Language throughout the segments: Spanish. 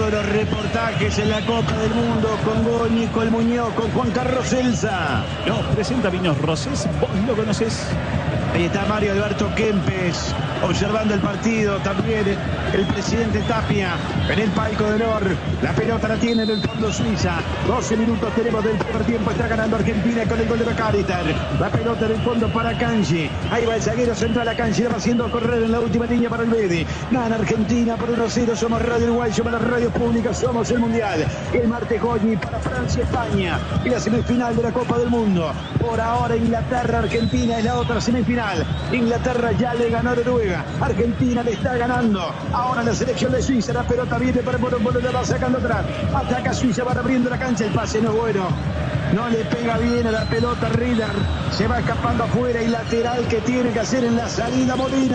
todos los reportajes en la Copa del Mundo con Goñi, con Muñoz, con Juan Carlos Celsa. Nos presenta Vinos Rosés, vos lo conocés. Ahí está Mario Alberto Kempes observando el partido. También el presidente Tapia en el palco de honor. La pelota la tiene en el fondo Suiza. 12 minutos tenemos del primer tiempo. Está ganando Argentina con el gol de McAllister. La pelota en el fondo para Kanji. Ahí va el zaguero central a Kanji. Va haciendo correr en la última línea para el Bedi. Gana Argentina por 1-0. Somos Radio Uruguay, somos la radio pública, somos el Mundial. El martes Goñi para Francia, España. Y la semifinal de la Copa del Mundo. Por ahora Inglaterra, Argentina es la otra semifinal. Inglaterra ya le ganó a Noruega. Argentina le está ganando. Ahora la selección de Suiza. La pelota viene para Bolo, la va sacando atrás. Ataca Suiza, va abriendo la cancha. El pase no es bueno. No le pega bien a la pelota Rieder. Se va escapando afuera y lateral que tiene que hacer en la salida Molina.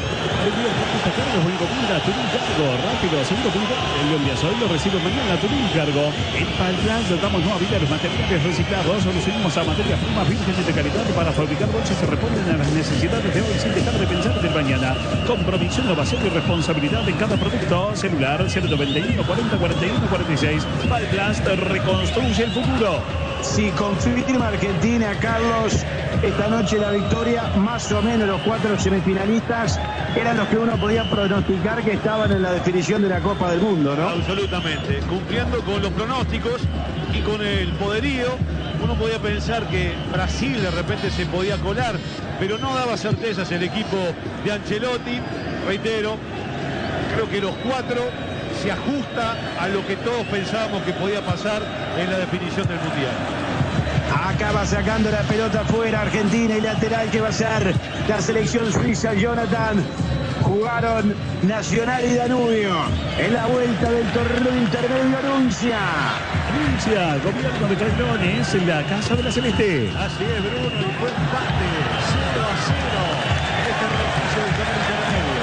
Rápido, segundo punto. El León lo recibe mañana. Turín cargo. En Palplas dotamos no había los materiales reciclados. Solucionamos a materias primas vírgenes de calidad para fabricar bolsas que responden a las necesidades de hoy sin dejar de pensar del mañana. Compromiso, innovación y responsabilidad en cada producto. Celular 091 40 41 46. Palplas reconstruye el futuro. Si confirma Argentina, Carlos, esta noche la victoria, más o menos los 4 semifinalistas eran los que uno podía pronosticar que estaban en la definición de la Copa del Mundo, ¿no? Absolutamente, cumpliendo con los pronósticos y con el poderío. Uno podía pensar que Brasil de repente se podía colar, pero no daba certezas el equipo de Ancelotti. Reitero, creo que los 4 se ajusta a lo que todos pensábamos que podía pasar en la definición del Mundial. Acaba sacando la pelota fuera Argentina y lateral que va a ser la selección suiza. Jonathan. Jugaron Nacional y Danubio en la vuelta del torneo intermedio. Anuncia, gobierno de Canelones en la casa de la Celeste. Así es, Bruno, y fue empate 0-0 en este reinicio del torneo intermedio.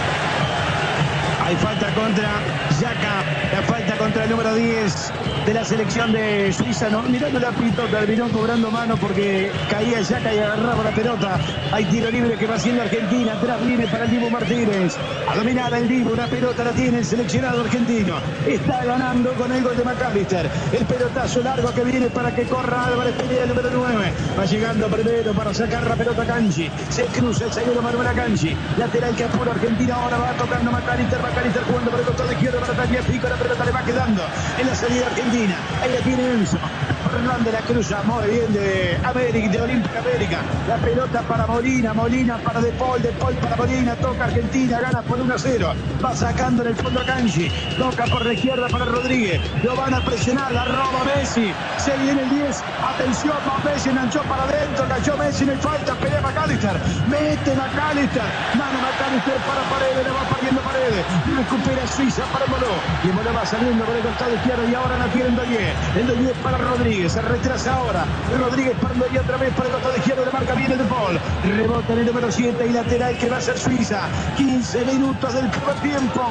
Hay falta contra Yaka, la falta contra el número 10 de la selección de Suiza. No, mirando la pito, terminó cobrando mano porque caía Yaka y agarraba la pelota. Hay tiro libre que va haciendo Argentina. Atrás viene para el Dibu Martínez. A dominar el Dibu, la pelota la tiene el seleccionado argentino. Está ganando con el gol de McAllister. El pelotazo largo que viene para que corra Álvarez Pereira, el número 9. Va llegando primero para sacar la pelota Kanji. Se cruza el zaguero Manuel Kanji. Lateral que apura Argentina. Ahora va tocando McAllister jugando por el costado izquierdo para Tania Pico. La pelota le va quedando en la salida argentina. Ahí la tiene Enzo. Fernández la cruza muy bien de América, de Olímpica América. La pelota para Molina, Molina para De Paul para Molina. Toca Argentina, gana por 1-0. Va sacando en el fondo a Kanji. Toca por la izquierda para Rodríguez. Lo van a presionar, la roba Messi. Se viene el 10. Atención, Messi enganchó para adentro. Cayó Messi, no hay falta. Pelea McAllister. Mete McAllister. Mano McAllister para Paredes. Le va perdiendo Paredes. Recupera Suiza para Moló. Y Moló va saliendo por el costado izquierdo. Y ahora la tiene el Doñé. El Doñé para Rodríguez. Se retrasa ahora. Rodríguez para el Doñé otra vez por el costado izquierdo. Le marca bien el De Paul. Rebota en el número 7 y lateral que va a ser Suiza. 15 minutos del primer tiempo.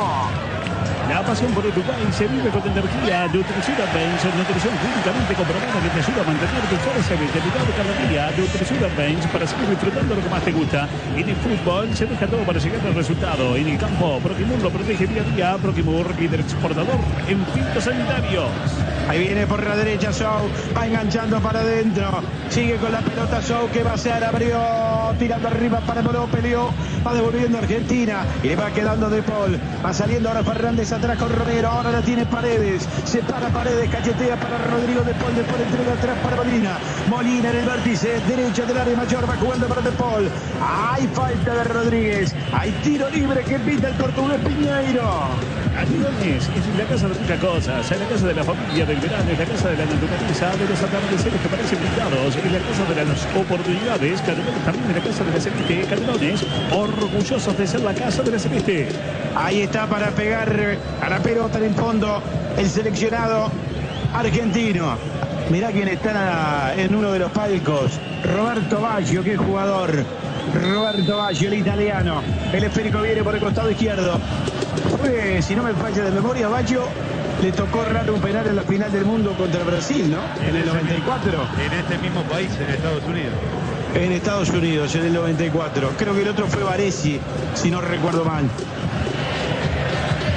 La pasión por Uruguay se vive con energía. Nutrición Bench, nutrición clínicamente comprobada que te ayuda a mantener tu fuerza y vitalidad cada día. Nutrición Bench para seguir disfrutando lo que más te gusta. En el fútbol se deja todo para llegar al resultado. En el campo, Proquimur lo protege día a día. Proquimur, líder exportador en fitosanitarios. Ahí viene por la derecha Sou, va enganchando para adentro, sigue con la pelota Sou, que va a ser, abrió, tirando arriba para Moló, peleó, va devolviendo a Argentina y le va quedando De Paul, va saliendo ahora Fernández atrás con Romero, ahora la tiene Paredes, se para Paredes, cachetea para Rodrigo De Paul, después entrega atrás para Molina, Molina en el vértice, derecha del área mayor, va jugando para De Paul, hay falta de Rodríguez, hay tiro libre que pita el portugués Piñeiro. Canelones es la casa de muchas cosas, es la casa de la familia, del verano, es la casa de la naturaleza, de los atardeceres que parecen brindados, es la casa de las oportunidades. Canelones también es la casa de la Celeste. Canelones, orgullosos de ser la casa de la Celeste. Ahí está para pegar a la pelota en el fondo el seleccionado argentino. Mirá quién está en uno de los palcos. Roberto Baggio, qué jugador. Roberto Baggio, el italiano. El esférico viene por el costado izquierdo. Fue, si no me falla de memoria, Baggio le tocó raro un penal en la final del mundo contra Brasil, ¿no? En el 94. En este mismo país, en Estados Unidos. En Estados Unidos, en el 94. Creo que el otro fue Baresi, si no recuerdo mal.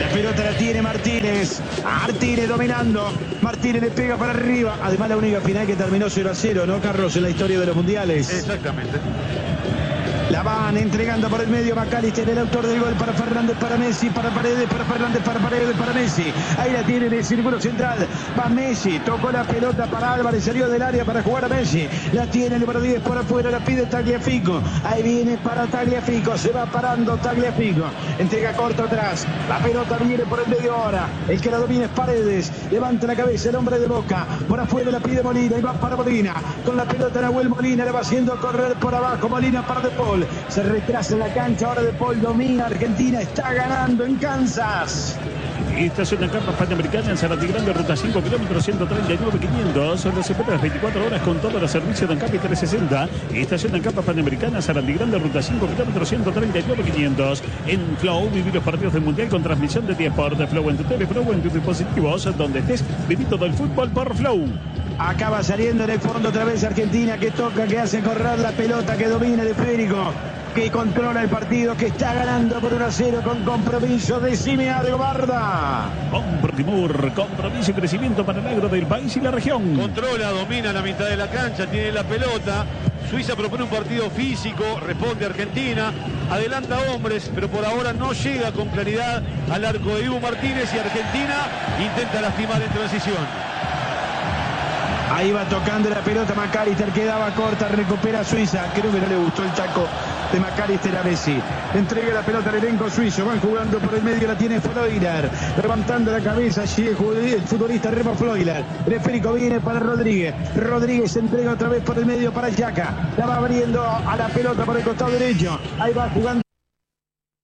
La pelota la tiene Martínez. Martínez dominando. Martínez le pega para arriba. Además, la única final que terminó 0-0, ¿no, Carlos? En la historia de los mundiales. Exactamente. La van entregando por el medio. McAllister, el autor del gol, para Fernández, para Messi, para Paredes, para Fernández, para Paredes, para Messi. Ahí la tiene en el círculo central. Va Messi, tocó la pelota para Álvarez, salió del área para jugar a Messi. La tiene el número 10 por afuera, la pide Tagliafico. Ahí viene para Tagliafico, se va parando Tagliafico. Entrega corto atrás. La pelota viene por el medio ahora. El que la domina es Paredes. Levanta la cabeza el hombre de Boca. Por afuera la pide Molina y va para Molina. Con la pelota Nahuel Molina, la va haciendo correr por abajo. Molina para De Paul. Se retrasa en la cancha, ahora De Paul domina. Argentina está ganando en Kansas. Estación de Campas Panamericana en Sarandí Grande, ruta 5, kilómetros 139.500. Son se las 24 horas con todos los servicios de Ancampi 360. Estación de Campas Panamericana, Sarandí Grande, ruta 5, kilómetros 139.500. En Flow, vivir los partidos del Mundial con transmisión de T-Sport. De Flow en tu tele, Flow en tus dispositivos. Donde estés, viví todo el fútbol por Flow. Acaba saliendo en el fondo otra vez Argentina, que toca, que hace correr la pelota, que domina el esférico, que controla el partido, que está ganando por 1-0 con compromiso. Decime algo, Barda. Compro Timur, compromiso y crecimiento para el agro del país y la región. Controla, domina la mitad de la cancha, tiene la pelota. Suiza propone un partido físico, responde Argentina, adelanta hombres, pero por ahora no llega con claridad al arco de Dibu Martínez y Argentina intenta lastimar en transición. Ahí va tocando la pelota McAllister, quedaba corta, recupera Suiza. Creo que no le gustó el taco de McAllister a Messi. Entrega la pelota al elenco suizo, van jugando por el medio, la tiene Freuler, levantando la cabeza allí el futbolista Remo Freuler. El esférico viene para Rodríguez. Rodríguez entrega otra vez por el medio para Yaka. La va abriendo a la pelota por el costado derecho. Ahí va jugando